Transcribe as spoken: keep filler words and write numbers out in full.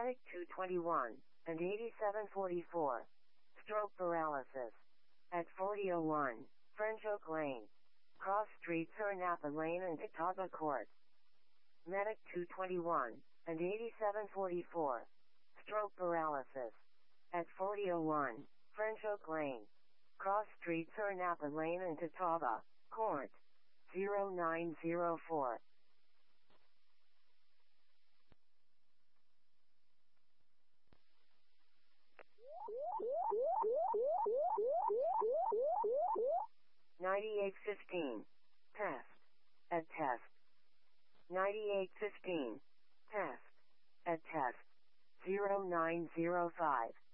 Medic two twenty-one and eighty-seven forty-four. Stroke paralysis. At forty oh one, French Oak Lane. Cross Street Sir Napa Lane and Catawba Court. Medic two twenty-one and eighty-seven forty-four. Stroke paralysis. At forty oh one, French Oak Lane. Cross Street Sir Napa Lane and Catawba Court. zero nine zero four. ninety-eight fifteen. Test. At test. ninety-eight fifteen. Test. At test. zero nine zero five.